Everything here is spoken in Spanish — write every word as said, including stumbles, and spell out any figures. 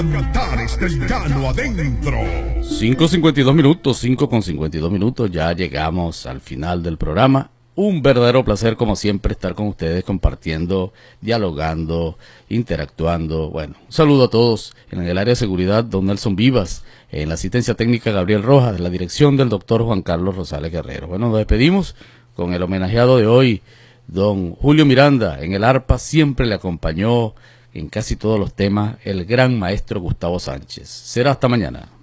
Cantares del llano adentro. cinco cincuenta y dos minutos, cinco con cincuenta y dos minutos, ya llegamos al final del programa. Un verdadero placer, como siempre, estar con ustedes compartiendo, dialogando, interactuando. Bueno, un saludo a todos. En el área de seguridad, don Nelson Vivas. En la asistencia técnica, Gabriel Rojas. En la dirección del doctor Juan Carlos Rosales Guerrero. Bueno, nos despedimos con el homenajeado de hoy, don Julio Miranda. En el arpa siempre le acompañó en casi todos los temas el gran maestro Gustavo Sánchez. Será hasta mañana.